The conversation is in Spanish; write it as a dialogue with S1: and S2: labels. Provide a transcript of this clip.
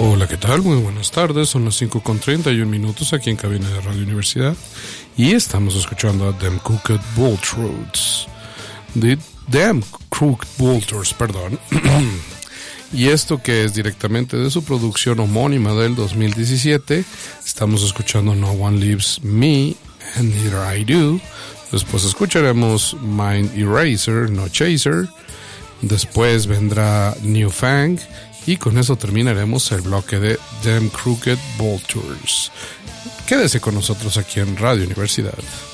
S1: Hola, ¿qué tal? Muy buenas tardes, son las 5:31 aquí en cabina de Radio Universidad y estamos escuchando a Them Crooked Vultures. Them Crooked Vultures, perdón. Y esto que es directamente de su producción homónima del 2017, estamos escuchando No One Leaves Me and Here I Do. Después escucharemos Mind Eraser, No Chaser. Después vendrá New Fang. Y con eso terminaremos el bloque de Them Crooked Vultures. Quédese con nosotros aquí en Radio Universidad.